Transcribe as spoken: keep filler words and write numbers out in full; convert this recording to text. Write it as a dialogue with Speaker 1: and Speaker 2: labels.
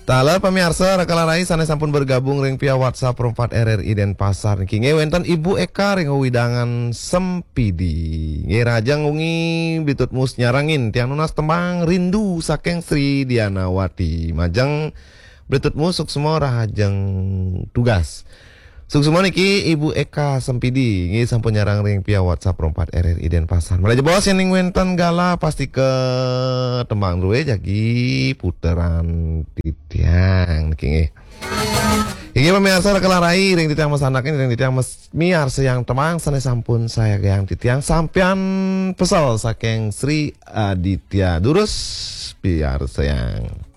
Speaker 1: Tala pemirsa rekalarai sanes sampun bergabung ring via WhatsApp Perempat R R I Denpasar niki ngewenten Ibu Eka ring widangan Sempidi. Nggih rajang ungi bitut mus nyarangin tiang nunas tembang rindu saking Sri Dianawati. Majeng bitut musuk semua rahajeng tugas. Suk semua niki Ibu Eka Sempidi nggih sampun nyarang ring via WhatsApp Perempat R R I Denpasar. Mulai bos yang ning wenten gala pasti ke tembang ruwe jagi puteran titiang niki nggih. Iki pemirsa rekalarai ring titiang mesanaken ring titiang mes miar sayang temang sanes sampun saya yang titiang sampean pesel saking Sri Aditya Durus biar sayang.